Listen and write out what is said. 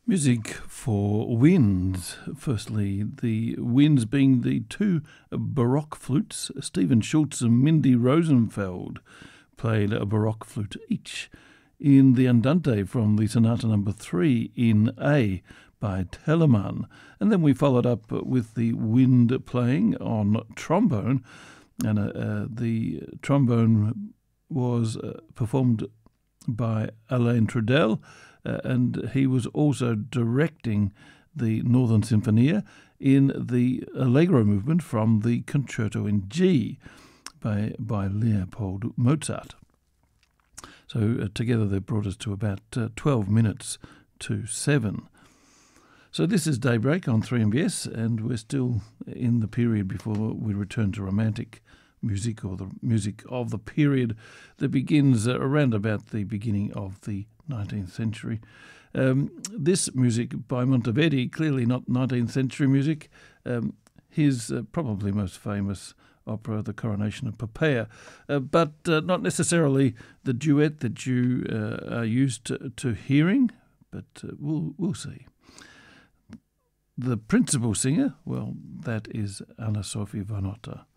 Music for winds. Firstly, the winds being the two Baroque flutes. Stephen Schultz and Mindy Rosenfeld played a Baroque flute each in the Andante from the Sonata No. 3 in A by Telemann. And then we followed up with the wind playing on trombone, and the trombone was performed by Alain Trudel, and he was also directing the Northern Sinfonia in the Allegro movement from the Concerto in G by Leopold Mozart. So together they brought us to about 12 minutes to 7. So this is Daybreak on 3MBS, and we're still in the period before we return to Romantic music, or the music of the period that begins around about the beginning of the 19th century. This music by Monteverdi, clearly not 19th century music. His probably most famous opera, The Coronation of Poppea, but not necessarily the duet that you are used to hearing, but we'll see. The principal singer, well, that is Anna Sophie von Otter.